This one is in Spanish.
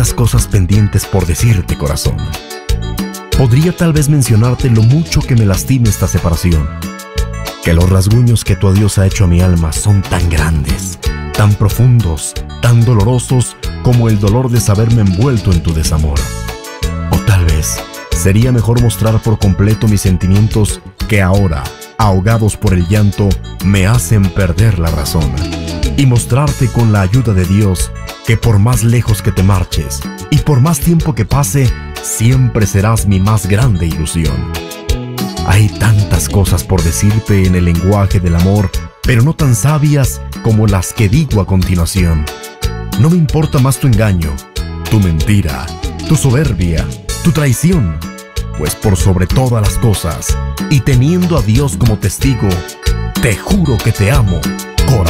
tantas cosas pendientes por decirte, corazón. Podría tal vez mencionarte lo mucho que me lastima esta separación, que los rasguños que tu adiós ha hecho a mi alma son tan grandes, tan profundos, tan dolorosos como el dolor de saberme envuelto en tu desamor. O tal vez sería mejor mostrar por completo mis sentimientos que ahora, ahogados por el llanto, me hacen perder la razón. Y mostrarte con la ayuda de Dios que por más lejos que te marches y por más tiempo que pase, siempre serás mi más grande ilusión. Hay tantas cosas por decirte en el lenguaje del amor, pero no tan sabias como las que digo a continuación. No me importa más tu engaño, tu mentira, tu soberbia, tu traición, pues por sobre todas las cosas, y teniendo a Dios como testigo, te juro que te amo, corazón.